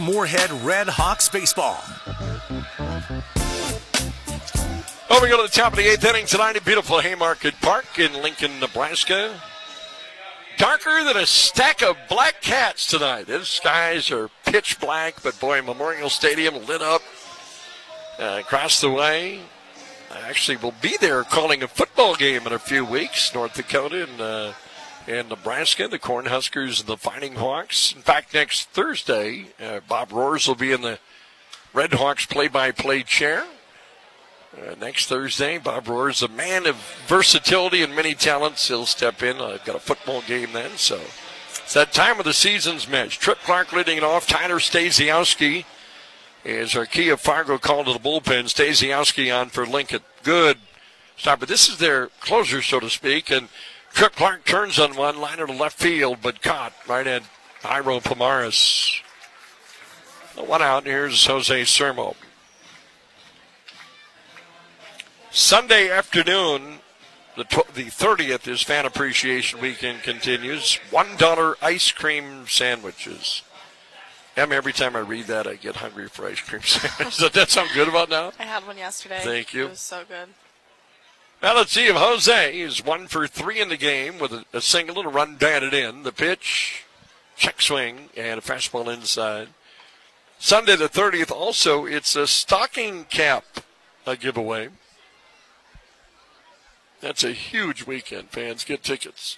Moorhead Red Hawks baseball. We go to the top of the 8th inning tonight at beautiful Haymarket Park in Lincoln, Nebraska. Darker than a stack of black cats tonight. The skies are pitch black, but boy, Memorial Stadium lit up across the way. I actually will be there calling a football game in a few weeks. North Dakota and Nebraska, the Cornhuskers and the Fighting Hawks. In fact, next Thursday, Bob Roars will be in the Red Hawks play-by-play chair. Next Thursday, Bob Roars, a man of versatility and many talents. He'll step in. I've got a football game then, so it's that time of the season's match. Trip Clark leading it off. Tyler Stasiowski is our Kia Fargo call to the bullpen. Stasiowski on for Lincoln. Good start, but this is their closer, so to speak, and Trip Clark turns on one, liner to left field, but caught right at Jairo Pomares. One out, and here's Jose Sermo. Sunday afternoon, the 30th, is Fan Appreciation Weekend continues. $1 ice cream sandwiches. Every time I read that, I get hungry for ice cream sandwiches. Does that sound good about now? I had one yesterday. Thank you. It was so good. Now let's see if Jose is 1 for 3 in the game with a single and a run batted in. The pitch, check swing, and a fastball inside. Sunday the 30th also, it's a stocking cap giveaway. That's a huge weekend, fans. Get tickets.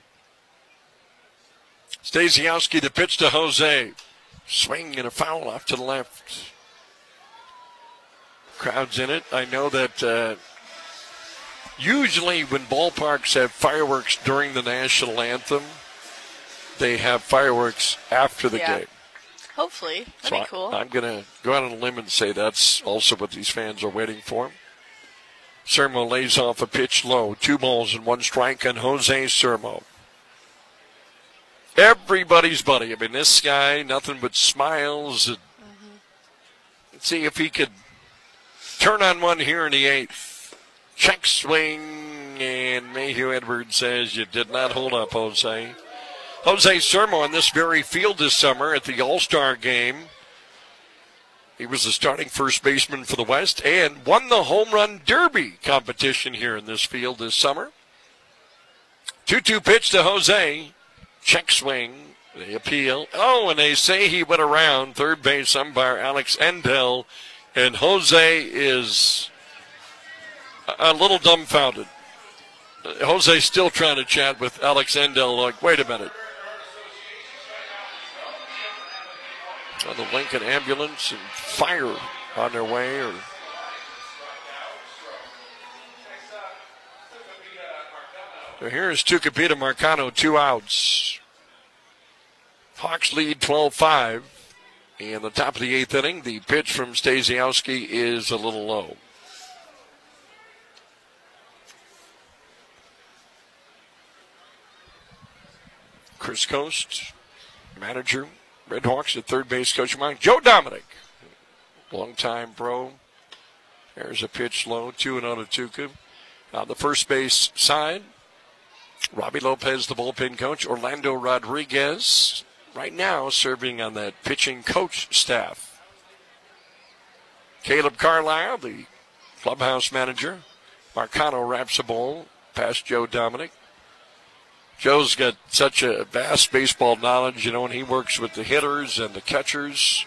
Stasiowski, the pitch to Jose. Swing and a foul off to the left. Crowd's in it. I know that usually when ballparks have fireworks during the national anthem, they have fireworks after the game. Hopefully. That'd be cool. I'm going to go out on a limb and say that's also what these fans are waiting for. Sermo lays off a pitch low. 2 balls and 1 strike on Jose Sermo. Everybody's buddy. I mean, this guy, nothing but smiles. Let's see if he could turn on one here in the 8th. Check swing, and Mayhew Edwards says you did not hold up, Jose. Jose Sermo on this very field this summer at the All-Star game. He was the starting first baseman for the West and won the Home Run Derby competition here in this field this summer. 2-2 pitch to Jose. Check swing. They appeal. Oh, and they say he went around third base umpire Alex Endel, and Jose is a little dumbfounded. Jose's still trying to chat with Alex Endel like, wait a minute. The Lincoln ambulance and fire on their way. So here's Tucupita Marcano, 2 outs. Hawks lead 12-5. In the top of the 8th inning, the pitch from Stasiowski is a little low. Chris Coast, manager. Red Hawks at third base coach of mine, Joe Dominic. Long-time pro. There's a pitch low, 2-0 to Tuca. On the first base side, Robbie Lopez, the bullpen coach. Orlando Rodriguez, right now serving on that pitching coach staff. Caleb Carlisle, the clubhouse manager. Marcano wraps a ball past Joe Dominic. Joe's got such a vast baseball knowledge, and he works with the hitters and the catchers.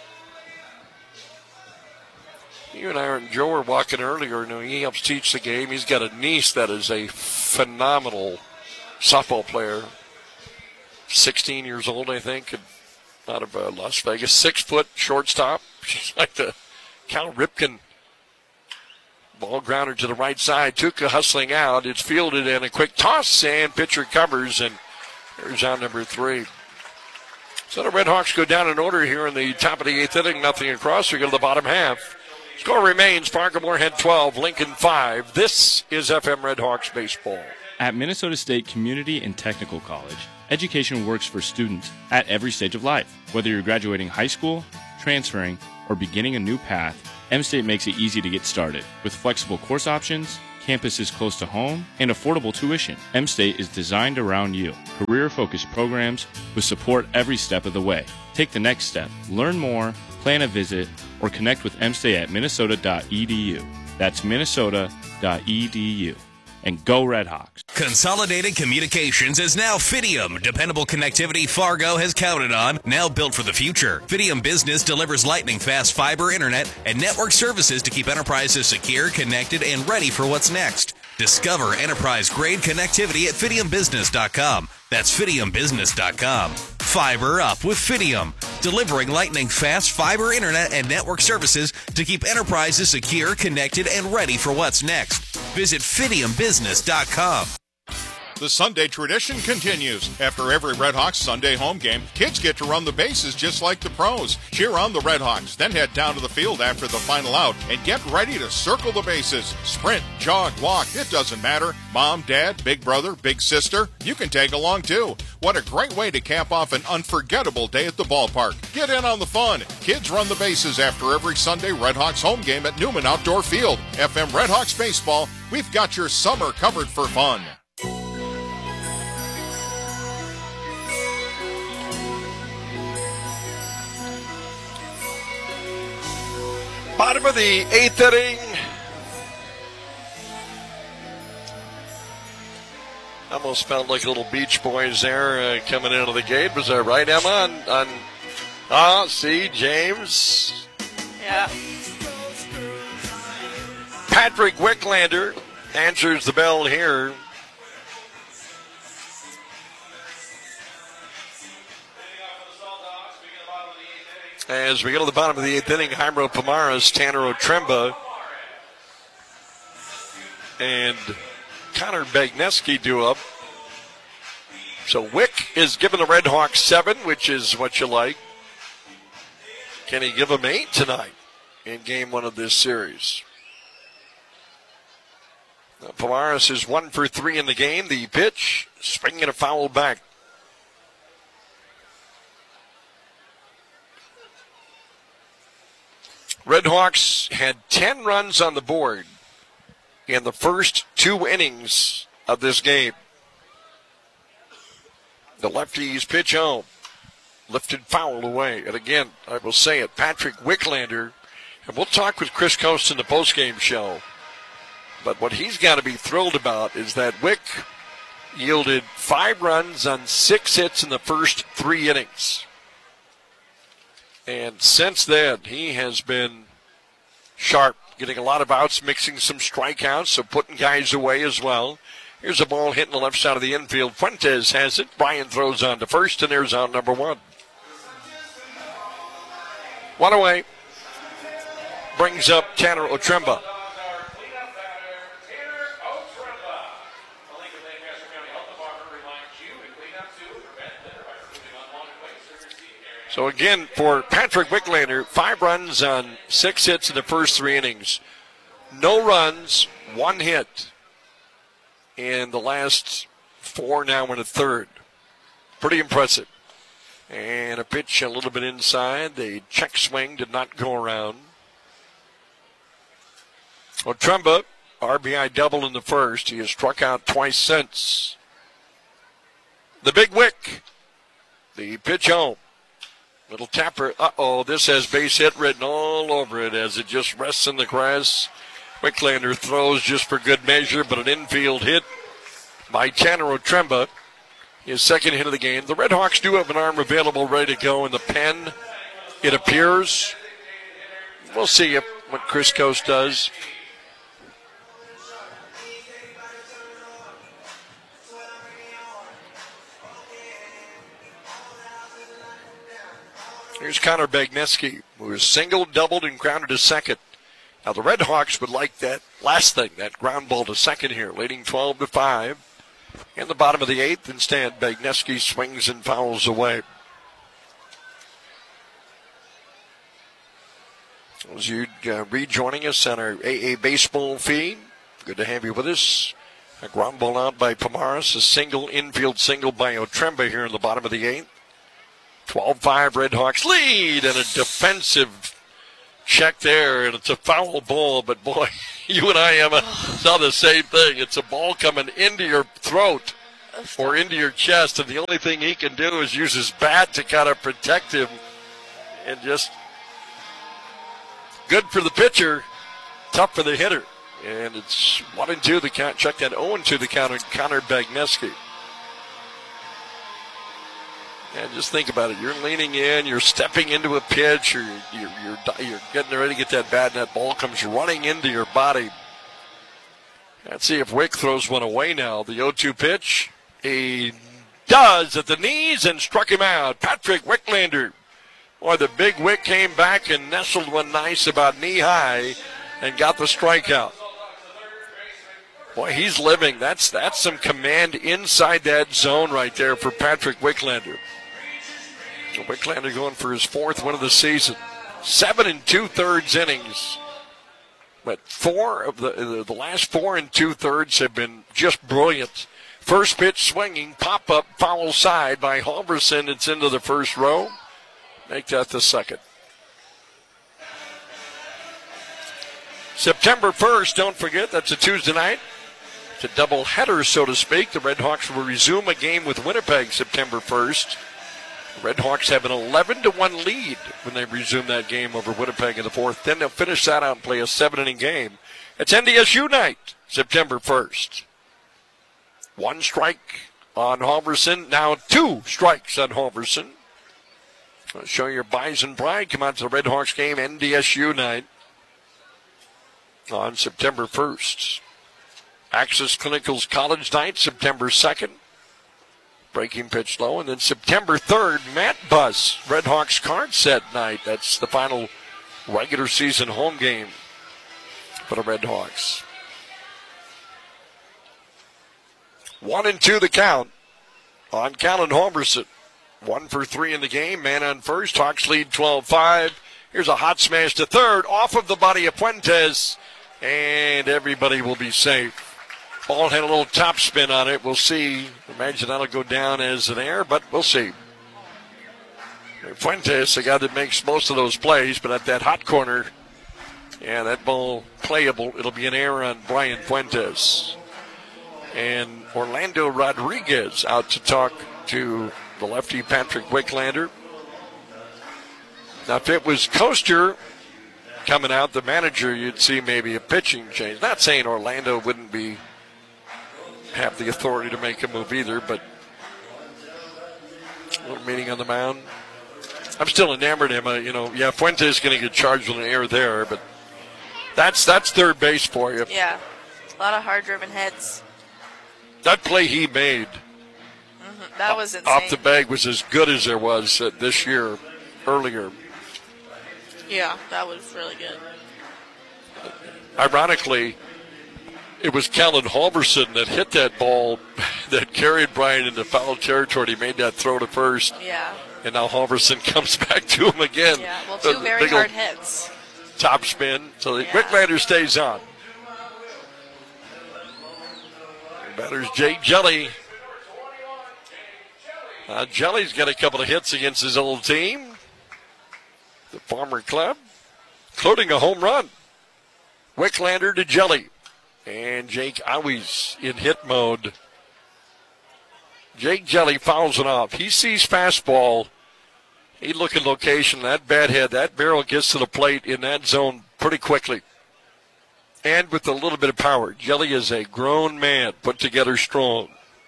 You and I and Joe were walking earlier, he helps teach the game. He's got a niece that is a phenomenal softball player. 16 years old, I think, out of Las Vegas. 6-foot shortstop. She's like the Cal Ripken. Ball grounded to the right side. Tuca hustling out. It's fielded and a quick toss, and pitcher covers, and there's out number 3. So the Red Hawks go down in order here in the top of the 8th inning. Nothing across. We go to the bottom half. Score remains Fargo Moorhead 12, Lincoln 5. This is FM Red Hawks baseball. At Minnesota State Community and Technical College, education works for students at every stage of life. Whether you're graduating high school, transferring, or beginning a new path, M-State makes it easy to get started with flexible course options, campus is close to home, and affordable tuition. M-State is designed around you. Career-focused programs with support every step of the way. Take the next step. Learn more, plan a visit, or connect with M-State at minnesota.edu. That's minnesota.edu. And go Red Hawks. Consolidated Communications is now Fidium. Dependable connectivity Fargo has counted on, now built for the future. Fidium Business delivers lightning-fast fiber internet and network services to keep enterprises secure, connected, and ready for what's next. Discover enterprise-grade connectivity at FidiumBusiness.com. That's FidiumBusiness.com. Fiber up with Fidium, delivering lightning-fast fiber internet and network services to keep enterprises secure, connected, and ready for what's next. Visit FidiumBusiness.com. The Sunday tradition continues. After every Red Hawks Sunday home game, kids get to run the bases just like the pros. Cheer on the Red Hawks, then head down to the field after the final out and get ready to circle the bases. Sprint, jog, walk, it doesn't matter. Mom, dad, big brother, big sister, you can tag along too. What a great way to cap off an unforgettable day at the ballpark. Get in on the fun. Kids run the bases after every Sunday Red Hawks home game at Newman Outdoor Field. FM Red Hawks Baseball, we've got your summer covered for fun. Bottom of the 8th inning. Almost felt like little Beach Boys there coming into the gate. Was that right, Emma? See, James. Yeah. Patrick Wicklander answers the bell here. As we go to the bottom of the 8th inning, Jairo Pomares, Tanner Otremba, and Connor Bagneski due up. So Wick is giving the Red Hawks 7, which is what you like. Can he give them 8 tonight in game 1 of this series? Now, Pomares is 1 for 3 in the game. The pitch, swinging a foul back. Red Hawks had 10 runs on the board in the first 2 innings of this game. The lefties pitch home. Lifted foul away. And again, I will say it, Patrick Wicklander, and we'll talk with Chris Coast in the postgame show, but what he's got to be thrilled about is that Wick yielded 5 runs on 6 hits in the first 3 innings. And since then, he has been sharp, getting a lot of outs, mixing some strikeouts, so putting guys away as well. Here's a ball hitting the left side of the infield. Fuentes has it. Bryan throws on to first, and there's out number 1. 1 away. Brings up Tanner Otremba. So again, for Patrick Wicklander, 5 runs on 6 hits in the first 3 innings. No runs, 1 hit in the last 4 now in a third. Pretty impressive. And a pitch a little bit inside. The check swing did not go around. Otremba, RBI double in the first. He has struck out twice since. The big Wick. The pitch home. Little tapper. This has base hit written all over it as it just rests in the grass. Wicklander throws just for good measure, but an infield hit by Tanner Otremba. His second hit of the game. The Red Hawks do have an arm available, ready to go in the pen, it appears. We'll see what Chris Coast does. Here's Connor Bagneski, who is singled, doubled, and grounded to second. Now the Red Hawks would like that last thing, that ground ball to second here, leading 12-5. In the bottom of the 8th, instead, Bagneski swings and fouls away. As you rejoining us on our AA baseball feed, good to have you with us. A ground ball out by Pomares, a single, infield single by Otremba here in the bottom of the 8th. 12-5 Red Hawks lead, and a defensive check there, and it's a foul ball. But, boy, you and I, Emma, saw the same thing. It's a ball coming into your throat or into your chest, and the only thing he can do is use his bat to kind of protect him. And just good for the pitcher, tough for the hitter. And it's 1-2 the count. Check that 0-2 the count on Connor Bagneski. And just think about it. You're leaning in. You're stepping into a pitch. You're getting ready to get that bat, and that ball comes running into your body. Let's see if Wick throws one away now. The 0-2 pitch. He does at the knees and struck him out. Patrick Wicklander. Boy, the big Wick came back and nestled one nice about knee high and got the strikeout. Boy, he's living. That's some command inside that zone right there for Patrick Wicklander. Wicklander going for his 4th win of the season. 7 2/3 innings. But 4 of the last 4 2/3 have been just brilliant. First pitch swinging, pop-up, foul side by Halverson. It's into the first row. Make that the second. September 1st, don't forget, that's a Tuesday night. It's a double header, so to speak. The Red Hawks will resume a game with Winnipeg September 1st. The Red Hawks have an 11-1 lead when they resume that game over Winnipeg in the 4th. Then they'll finish that out and play a 7-inning game. It's NDSU night, September 1st. 1 strike on Halverson, now 2 strikes on Halverson. I'll show your Bison pride. Come out to the Red Hawks game, NDSU night on September 1st. Access Clinical's college night, September 2nd. Breaking pitch low. And then September 3rd, Matt Bus, Red Hawks card set night. That's the final regular season home game for the Red Hawks. 1-2 the count on Callan Halverson. 1 for 3 in the game. Man on first. Hawks lead 12-5. Here's a hot smash to third off of the body of Fuentes. And everybody will be safe. Ball had a little top spin on it. We'll see. Imagine that'll go down as an error, but we'll see. Fuentes, the guy that makes most of those plays, but at that hot corner, yeah, that ball playable. It'll be an error on Brian Fuentes. And Orlando Rodriguez out to talk to the lefty Patrick Wicklander. Now, if it was Coaster coming out, the manager, you'd see maybe a pitching change. Not saying Orlando wouldn't have the authority to make a move either, but a little meeting on the mound. I'm still enamored of him. Fuentes is going to get charged with an error there, but that's third base for you. Yeah, a lot of hard-driven hits. That play he made that was insane. Off the bag was as good as there was this year, earlier. Yeah, that was really good. Ironically, it was Callan Halverson that hit that ball that carried Brian into foul territory. He made that throw to first. Yeah. And now Halverson comes back to him again. Yeah, well, 2 very hard hits. Top spin. So the Wicklander stays on. Batter's Jake Jelly. Jelly's got a couple of hits against his old team, the Farmer Club, including a home run. Wicklander to Jelly. And Jake always in hit mode. Jake Jelly fouls it off. He sees fastball. He look at location. That bat head, that barrel gets to the plate in that zone pretty quickly. And with a little bit of power. Jelly is a grown man, put together strong.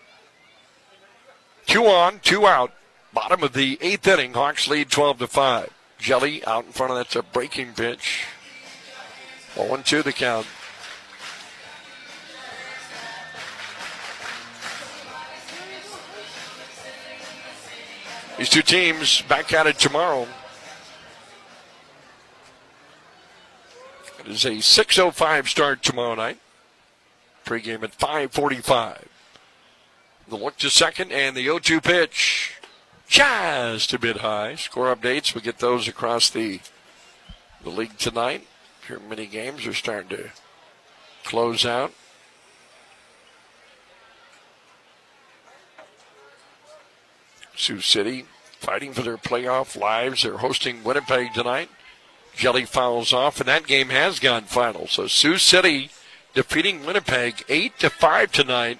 2 on, 2 out. Bottom of the 8th inning. Hawks lead 12-5. Jelly out in front of that's a breaking pitch. 0-2 the count. These two teams back at it tomorrow. It is a 6:05 start tomorrow night. Pre-game at 5:45. The look to second and the 0-2 pitch. Just a bit high. Score updates, we get those across the league tonight. Your mini games are starting to close out. Sioux City fighting for their playoff lives. They're hosting Winnipeg tonight. Jelly fouls off, and that game has gone final. So Sioux City defeating Winnipeg 8-5 tonight.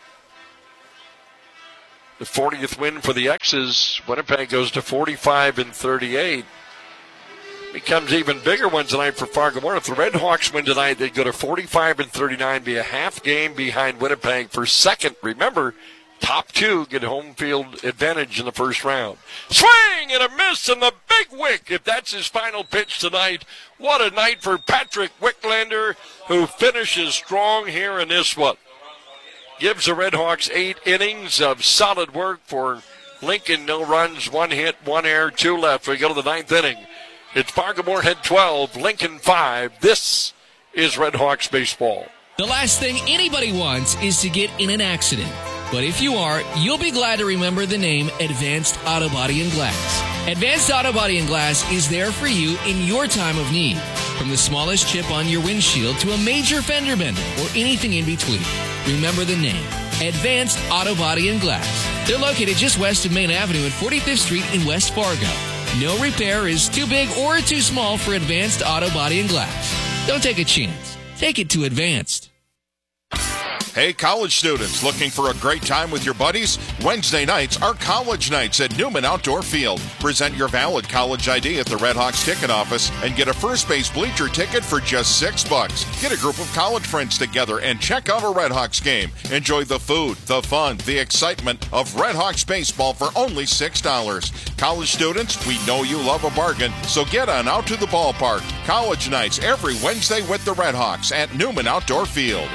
The 40th win for the X's. Winnipeg goes to 45-38. Becomes even bigger one tonight for Fargo-Moorhead. If the Red Hawks win tonight, they'd go to 45-39, be a half game behind Winnipeg for second. Remember, top two get home field advantage in the first round. Swing and a miss and the big wick. If that's his final pitch tonight, what a night for Patrick Wicklander, who finishes strong here in this one. Gives the Red Hawks 8 innings of solid work for Lincoln. No runs, 1 hit, 1 error, 2 left. We go to the 9th inning. It's Fargo-Moorhead 12, Lincoln 5. This is Red Hawks baseball. The last thing anybody wants is to get in an accident. But if you are, you'll be glad to remember the name Advanced Auto Body and Glass. Advanced Auto Body and Glass is there for you in your time of need. From the smallest chip on your windshield to a major fender bender or anything in between. Remember the name, Advanced Auto Body and Glass. They're located just west of Main Avenue at 45th Street in West Fargo. No repair is too big or too small for Advanced Auto Body and Glass. Don't take a chance. Take it to Advanced. Hey, college students, looking for a great time with your buddies? Wednesday nights are college nights at Newman Outdoor Field. Present your valid college ID at the Red Hawks ticket office and get a first base bleacher ticket for just $6. Get a group of college friends together and check out a Red Hawks game. Enjoy the food, the fun, the excitement of Red Hawks baseball for only $6. College students, we know you love a bargain, so get on out to the ballpark. College nights every Wednesday with the Red Hawks at Newman Outdoor Field.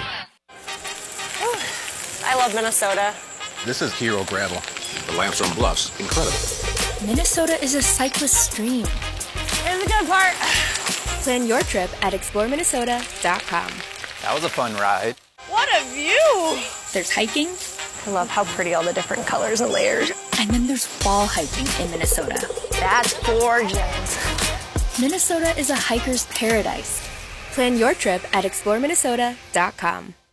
I love Minnesota. This is Hero Gravel. The Limestone Bluffs, incredible. Minnesota is a cyclist stream. Here's the good part. Plan your trip at exploreminnesota.com. That was a fun ride. What a view! There's hiking. I love how pretty all the different colors and layers. And then there's wall hiking in Minnesota. That's gorgeous. Minnesota is a hiker's paradise. Plan your trip at exploreminnesota.com.